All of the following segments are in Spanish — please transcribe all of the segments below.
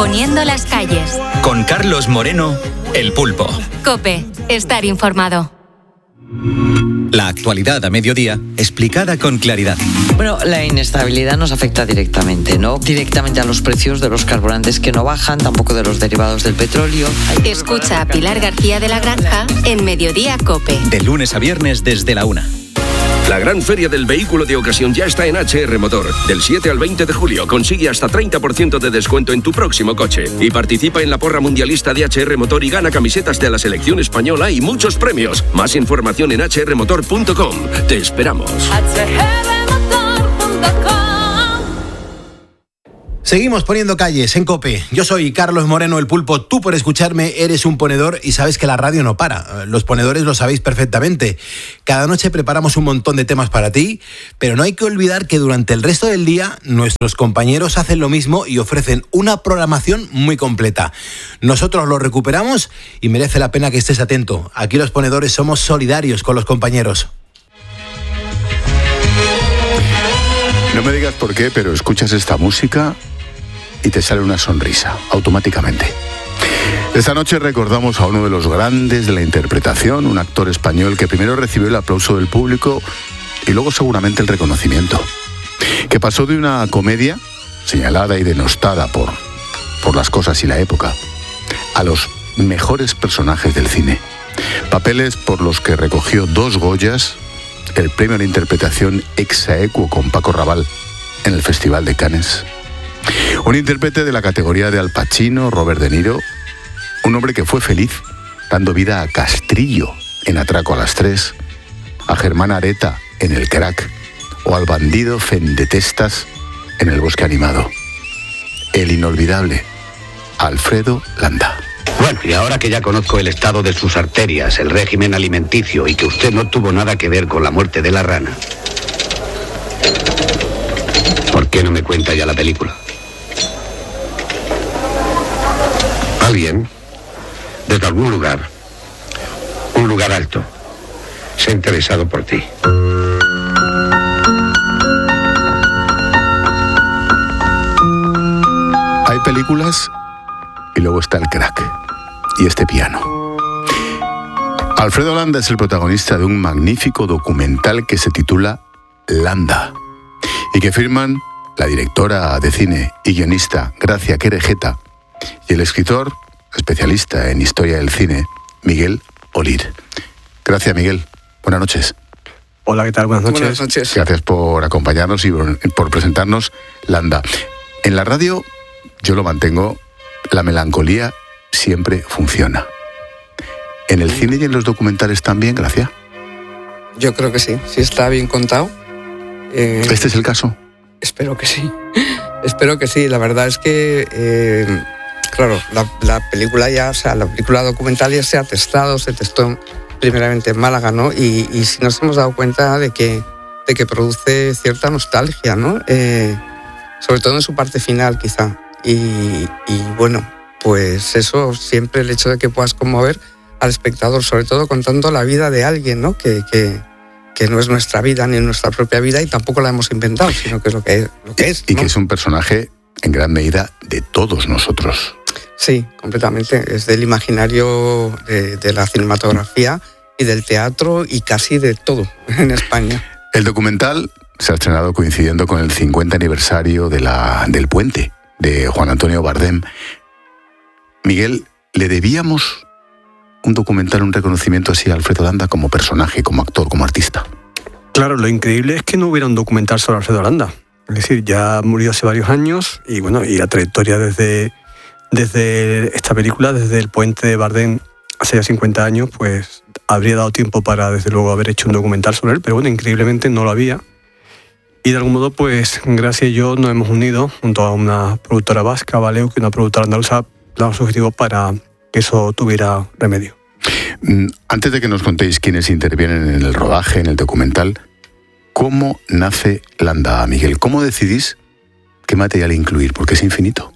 Poniendo las calles. Con Carlos Moreno, El Pulpo. COPE. Estar informado. La actualidad a mediodía, explicada con claridad. Bueno, la inestabilidad nos afecta directamente, no directamente a los precios de los carburantes que no bajan, tampoco de los derivados del petróleo. Escucha a Pilar García de la Granja en Mediodía COPE. De lunes a viernes desde la 1. La gran feria del vehículo de ocasión ya está en HR Motor. Del 7 al 20 de julio consigue hasta 30% de descuento en tu próximo coche. Y participa en la porra mundialista de HR Motor y gana camisetas de la selección española y muchos premios. Más información en hrmotor.com. Te esperamos. Seguimos poniendo calles en COPE. Yo soy Carlos Moreno, El Pulpo. Tú, por escucharme, eres un ponedor y sabes que la radio no para. Los ponedores lo sabéis perfectamente. Cada noche preparamos un montón de temas para ti, pero no hay que olvidar que durante el resto del día nuestros compañeros hacen lo mismo y ofrecen una programación muy completa. Nosotros lo recuperamos y merece la pena que estés atento. Aquí los ponedores somos solidarios con los compañeros. No me digas por qué, pero escuchas esta música y te sale una sonrisa, automáticamente. Esta noche recordamos a uno de los grandes de la interpretación, un actor español que primero recibió el aplauso del público y luego seguramente el reconocimiento. Que pasó de una comedia señalada y denostada por las cosas y la época, a los mejores personajes del cine. Papeles por los que recogió 2 Goyas, el premio de interpretación ex aequo con Paco Rabanne en el Festival de Cannes. Un intérprete de la categoría de Al Pacino, Robert De Niro, un hombre que fue feliz dando vida a Castrillo en Atraco a las 3, a Germán Areta en El Crack o al bandido Fendetestas en El Bosque Animado. El inolvidable Alfredo Landa. Bueno, y ahora que ya conozco el estado de sus arterias, el régimen alimenticio y que usted no tuvo nada que ver con la muerte de la rana, ¿por qué no me cuenta ya la película? Alguien, desde algún lugar, un lugar alto, se ha interesado por ti. Hay películas y luego está El Crack y este piano. Alfredo Landa es el protagonista de un magnífico documental que se titula Landa y que firman la directora de cine y guionista Gracia Querejeta y el escritor, especialista en historia del cine, Miguel Olir. Gracias, Miguel. Buenas noches. Hola, ¿qué tal? Buenas noches. Buenas noches. Gracias por acompañarnos y por presentarnos Landa. En la radio, yo lo mantengo, la melancolía siempre funciona. ¿En el cine y en los documentales también, Gracia? Yo creo que sí, sí está bien contado. ¿Este es el caso? Espero que sí. Espero que sí. La verdad es que, claro, la película ya, o sea, la película documental ya se ha testado, se testó primeramente en Málaga, ¿no? Y sí nos hemos dado cuenta de que produce cierta nostalgia, ¿no? Sobre todo en su parte final, quizá. Y bueno, pues eso, siempre el hecho de que puedas conmover al espectador, sobre todo contando la vida de alguien, ¿no? Que no es nuestra vida ni nuestra propia vida y tampoco la hemos inventado, sino que es lo que es. Y ¿no? que es un personaje en gran medida de todos nosotros. Sí, completamente. Es del imaginario de la cinematografía y del teatro y casi de todo en España. El documental se ha estrenado coincidiendo con el 50 aniversario del Puente, de Juan Antonio Bardem. Miguel, ¿le debíamos un documental, un reconocimiento así a Alfredo Landa como personaje, como actor, como artista? Claro, lo increíble es que no hubiera un documental sobre Alfredo Landa. Es decir, ya murió hace varios años y bueno, y la trayectoria desde esta película, desde El Puente de Bardem hace ya 50 años, pues habría dado tiempo para, desde luego, haber hecho un documental sobre él, pero bueno, increíblemente no lo había. Y de algún modo, pues, Gracia y yo nos hemos unido junto a una productora vasca, Valeu, que una productora andaluza, damos objetivo para que eso tuviera remedio. Antes de que nos contéis quiénes intervienen en el rodaje, en el documental, ¿cómo nace Landa, Miguel? ¿Cómo decidís qué material incluir? Porque es infinito.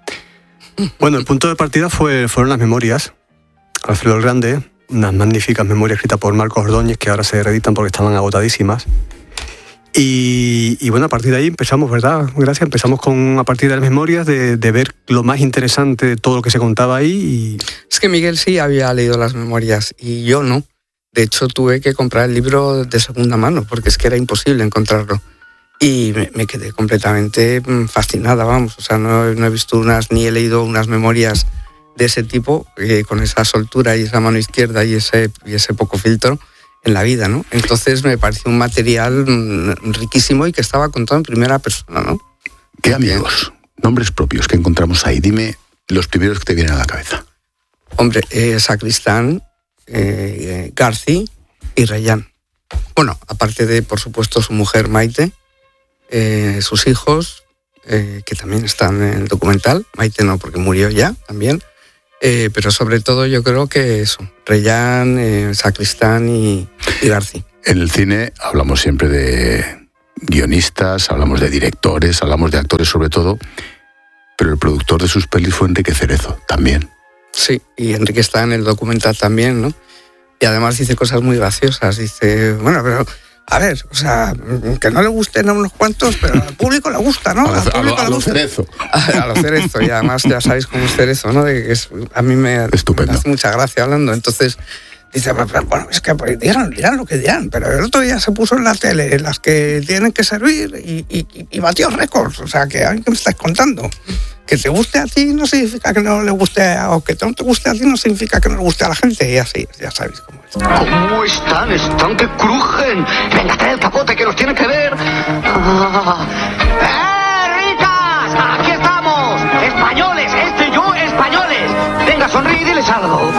Bueno, el punto de partida fueron las memorias. Alfredo el Grande, unas magníficas memorias escritas por Marcos Ordóñez, que ahora se reeditan porque estaban agotadísimas. Y bueno, a partir de ahí empezamos, ¿verdad? Gracias, empezamos a partir de las memorias, de ver lo más interesante de todo lo que se contaba ahí. Es que Miguel sí había leído las memorias y yo no. De hecho, tuve que comprar el libro de segunda mano porque es que era imposible encontrarlo. Y me quedé completamente fascinada, vamos. O sea, no he visto ni he leído unas memorias de ese tipo, con esa soltura y esa mano izquierda y ese poco filtro en la vida, ¿no? Entonces me pareció un material riquísimo y que estaba contado en primera persona, ¿no? ¿Qué amigos, nombres propios que encontramos ahí? Dime los primeros que te vienen a la cabeza. Hombre, Sacristán, Garci y Reyán. Bueno, aparte de, por supuesto, su mujer Maite, sus hijos, que también están en el documental. Maite no, porque murió ya también. Pero sobre todo yo creo que eso, Reyán, Sacristán y Garci. En el cine hablamos siempre de guionistas, hablamos de directores, hablamos de actores sobre todo, pero el productor de sus pelis fue Enrique Cerezo también. Sí, y Enrique está en el documental también, ¿no? Y además dice cosas muy graciosas, dice, bueno, pero... A ver, o sea, que no le gusten a unos cuantos, pero al público le gusta, ¿no? A lo Cerezo. A lo Cerezo, y además ya sabéis cómo es Cerezo, ¿no? De que a mí me hace mucha gracia hablando. Entonces dice, bueno, es que pues, dirán lo que dirán, pero el otro día se puso en la tele las que tienen que servir y batió récords. O sea, ¿qué me estáis contando? Que te guste a ti no significa que no le guste, o que no te guste a ti no significa que no le guste a la gente, y así, ya sabéis cómo es. ¿Cómo están? Están que crujen. Venga, trae el capote que nos tienen que ver. ¡Ricas! ¡Aquí estamos! ¡Españoles! ¡Este y yo, españoles! Venga, sonríe y diles algo.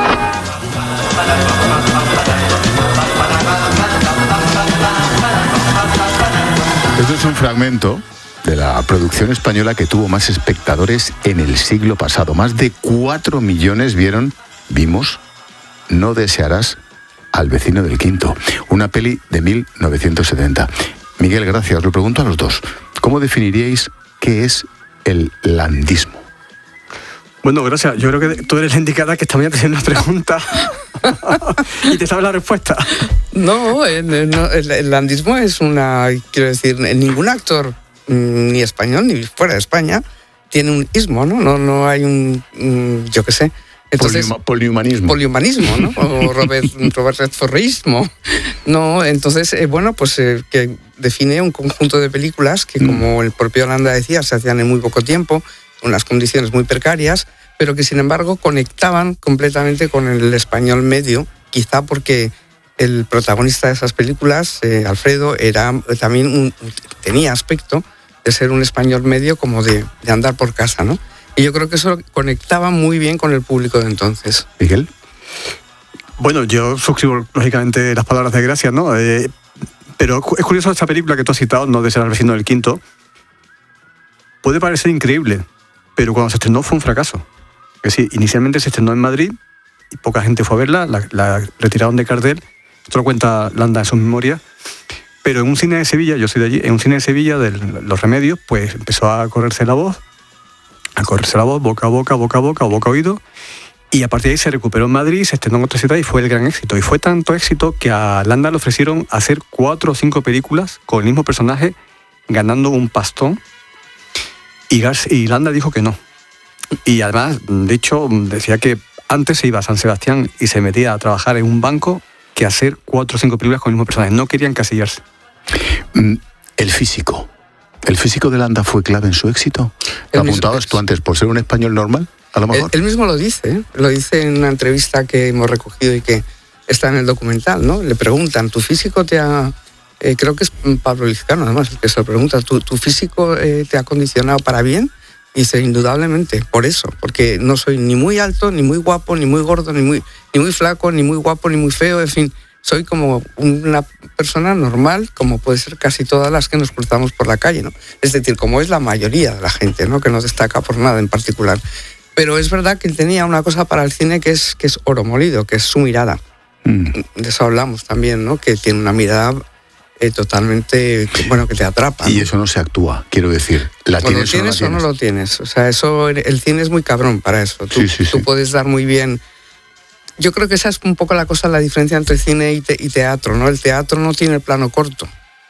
Esto es un fragmento de la producción española que tuvo más espectadores en el siglo pasado. Más de 4 millones vimos No desearás al vecino del quinto, una peli de 1970. Miguel, gracias. Os lo pregunto a los dos. ¿Cómo definiríais qué es el landismo? Bueno, gracias. Yo creo que tú eres la indicada que esta mañana te haciendo una pregunta y te sabes la respuesta. No, el landismo es quiero decir, ningún actor, ni español ni fuera de España, tiene un ismo, ¿no? No hay yo qué sé. Entonces, polihumanismo, ¿no? O Robert Redfordismo. No, entonces, bueno, pues que define un conjunto de películas que, como el propio Landa decía, se hacían en muy poco tiempo, en unas condiciones muy precarias, pero que sin embargo conectaban completamente con el español medio, quizá porque el protagonista de esas películas, Alfredo, tenía aspecto de ser un español medio, como de andar por casa, ¿no? Y yo creo que eso conectaba muy bien con el público de entonces. ¿Miguel? Bueno, yo suscribo lógicamente las palabras de Gracia, ¿no? Pero es curioso esta película que tú has citado, No desearás al vecino del quinto. Puede parecer increíble, pero cuando se estrenó fue un fracaso. Es decir, inicialmente se estrenó en Madrid y poca gente fue a verla, la retiraron de cartel. Esto lo cuenta Landa en sus memorias. Pero en un cine de Sevilla, yo soy de allí, en un cine de Sevilla de Los Remedios, pues empezó a correrse la voz, boca a boca, boca a oído, y a partir de ahí se recuperó en Madrid, se estrenó en otra ciudad y fue el gran éxito. Y fue tanto éxito que a Landa le ofrecieron hacer 4 o 5 películas con el mismo personaje, ganando un pastón, y Landa dijo que no. Y además, de hecho, decía que antes se iba a San Sebastián y se metía a trabajar en un banco que hacer 4 o 5 películas con el mismo personaje. No querían encasillarse. El físico de Landa fue clave en su éxito. ¿Lo apuntabas tú antes por ser un español normal, a lo mejor? Él mismo lo dice en una entrevista que hemos recogido y que está en el documental, ¿no? Le preguntan, ¿tu físico te ha...? Creo que es Pablo Lizcano, además, el que se lo pregunta, ¿tu físico te ha condicionado para bien? Y dice, indudablemente, por eso, porque no soy ni muy alto, ni muy guapo, ni muy gordo, ni muy flaco, ni muy guapo, ni muy feo, en fin... Soy como una persona normal, como puede ser casi todas las que nos cruzamos por la calle, ¿no? Es decir, como es la mayoría de la gente, ¿no? Que no destaca por nada en particular. Pero es verdad que él tenía una cosa para el cine que es oro molido, que es su mirada. De eso hablamos también, ¿no? Que tiene una mirada totalmente, bueno, que te atrapa, ¿no? Y eso no se actúa, quiero decir. ¿Lo tienes o no lo tienes? O sea, el cine es muy cabrón para eso. Tú puedes dar muy bien... Yo creo que esa es un poco la diferencia entre cine y teatro, ¿no? El teatro no tiene el plano corto.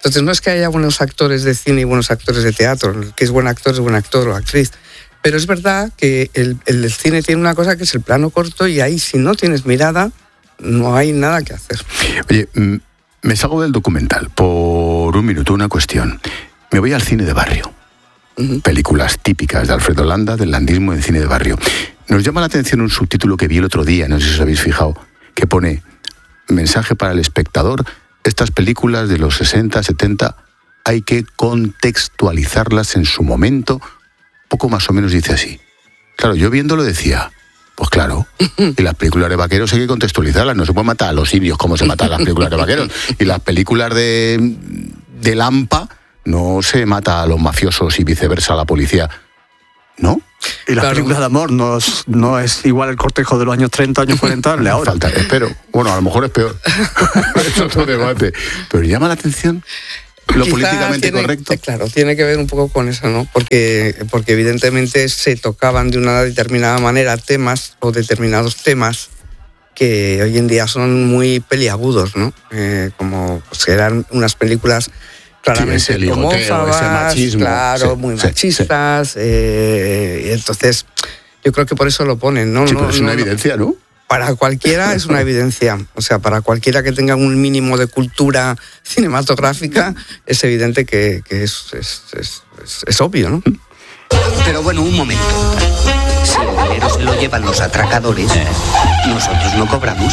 Entonces no es que haya buenos actores de cine y buenos actores de teatro, el que es buen actor o actriz, pero es verdad que el cine tiene una cosa que es el plano corto y ahí si no tienes mirada no hay nada que hacer. Oye, me salgo del documental por un minuto, una cuestión. Me voy al cine de barrio. Películas típicas de Alfredo Landa, del landismo en cine de barrio. Nos llama la atención un subtítulo que vi el otro día, no sé si os habéis fijado, que pone: mensaje para el espectador, estas películas de los 60, 70 hay que contextualizarlas en su momento. Poco más o menos dice así. Claro, yo viéndolo decía, pues claro, y las películas de vaqueros hay que contextualizarlas, no se puede matar a los indios como se matan las películas de vaqueros, y las películas de Lampa no se mata a los mafiosos y viceversa a la policía, ¿no? Y las películas de amor no es igual el cortejo de los años 30, años 40, de ahora. Falta, espero. Bueno, a lo mejor es peor. Es otro debate. Pero llama la atención lo políticamente correcto. Claro, tiene que ver un poco con eso, ¿no? Porque evidentemente se tocaban de una determinada manera temas o determinados temas que hoy en día son muy peliagudos, ¿no? Como pues, eran unas películas claramente homófobas, ese machismo, claro, muy machistas. Y entonces, yo creo que por eso lo ponen, ¿no? Sí, pero es una evidencia, ¿no? Para cualquiera es una evidencia. O sea, para cualquiera que tenga un mínimo de cultura cinematográfica, es evidente que es obvio, ¿no? Pero bueno, un momento. Si el dinero se lo llevan los atracadores, nosotros no cobramos.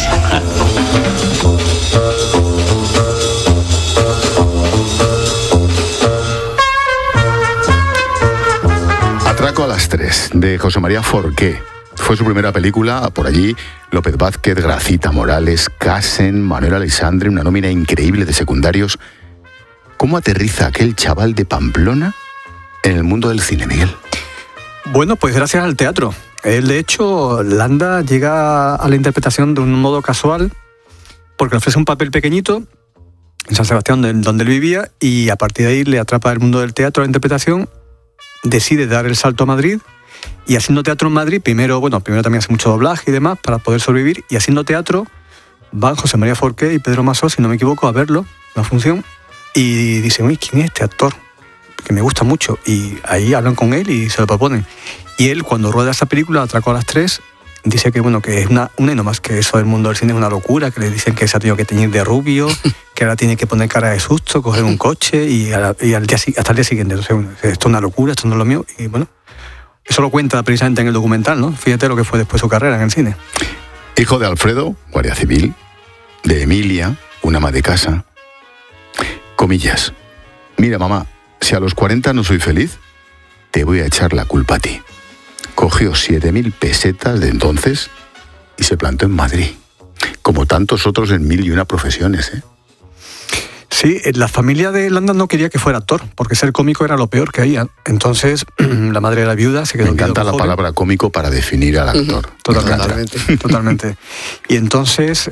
Atraco a las 3, de José María Forqué. Fue su primera película, por allí López Vázquez, Gracita Morales, Casen, Manuel Alexandre, una nómina increíble de secundarios. ¿Cómo aterriza aquel chaval de Pamplona en el mundo del cine, Miguel? Bueno, pues gracias al teatro. Él, de hecho, Landa llega a la interpretación de un modo casual, porque le ofrece un papel pequeñito en San Sebastián, donde él vivía, y a partir de ahí le atrapa el mundo del teatro, la interpretación, decide dar el salto a Madrid, y haciendo teatro en Madrid, primero también hace mucho doblaje y demás para poder sobrevivir, y haciendo teatro van José María Forqué y Pedro Masó, si no me equivoco, a verlo, la función, y dicen, uy, ¿quién es este actor? Que me gusta mucho, y ahí hablan con él y se lo proponen. Y él, cuando rueda esa película, Atraco a las 3, dice que que es una y no más, que eso del mundo del cine es una locura, que le dicen que se ha tenido que teñir de rubio, que ahora tiene que poner cara de susto, coger un coche y hasta el día siguiente. Entonces, esto es una locura, esto no es lo mío. Y bueno, eso lo cuenta precisamente en el documental, ¿no? Fíjate lo que fue después su carrera en el cine. Hijo de Alfredo, guardia civil, de Emilia, una ama de casa. Comillas. Mira, mamá, si a los 40 no soy feliz, te voy a echar la culpa a ti. Cogió 7.000 pesetas de entonces y se plantó en Madrid. Como tantos otros en 1001 profesiones, ¿eh? Sí, la familia de Landa no quería que fuera actor, porque ser cómico era lo peor que había. Entonces, la madre era viuda, se quedó. Me encanta la palabra cómico para definir al actor. Totalmente. Y entonces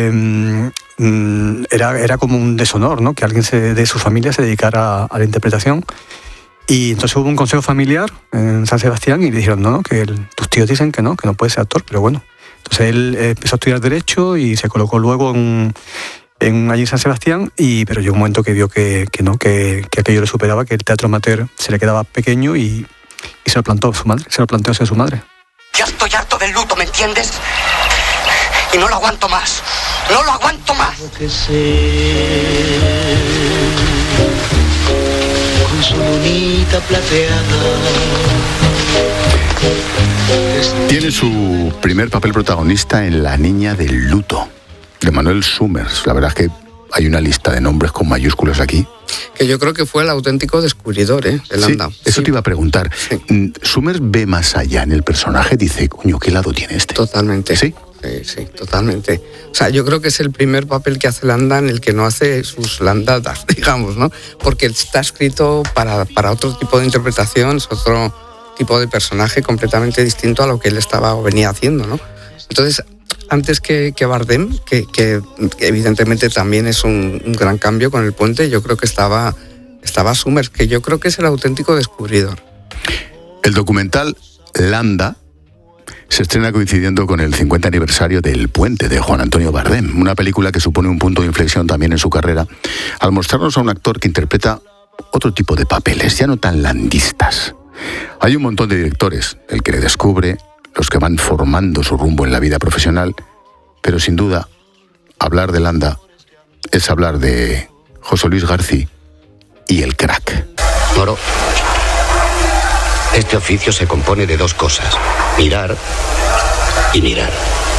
era como un deshonor, ¿no? Que alguien de su familia se dedicara a la interpretación. Y entonces hubo un consejo familiar en San Sebastián y le dijeron, no, que tus tíos dicen que no puede ser actor, pero bueno. Entonces él empezó a estudiar Derecho y se colocó luego allí en San Sebastián, pero llegó un momento que vio que aquello le superaba, que el teatro amateur se le quedaba pequeño y se lo planteó hacia su madre. Ya estoy harto del luto, ¿me entiendes? Y no lo aguanto más. ¡No lo aguanto más! Con su lunita plateada. Tiene su primer papel protagonista en La niña del luto, de Manuel Summers. La verdad es que hay una lista de nombres con mayúsculas aquí. Que yo creo que fue el auténtico descubridor, de Landa. Sí, eso te iba a preguntar. Sí. Summers ve más allá en el personaje, dice, coño, ¿qué lado tiene este? Totalmente. ¿Sí? Sí, totalmente. O sea, yo creo que es el primer papel que hace Landa en el que no hace sus landadas, digamos, ¿no? Porque está escrito para otro tipo de interpretación, es otro tipo de personaje completamente distinto a lo que él venía haciendo, ¿no? Entonces, antes que Bardem, que evidentemente también es un gran cambio con El Puente, yo creo que estaba Summers, que yo creo que es el auténtico descubridor. El documental Landa se estrena coincidiendo con el 50 aniversario del Puente de Juan Antonio Bardem, una película que supone un punto de inflexión también en su carrera, al mostrarnos a un actor que interpreta otro tipo de papeles, ya no tan landistas. Hay un montón de directores, el que le descubre, los que van formando su rumbo en la vida profesional, pero sin duda, hablar de Landa es hablar de José Luis García y el crack. Moro, este oficio se compone de dos cosas: mirar y mirar.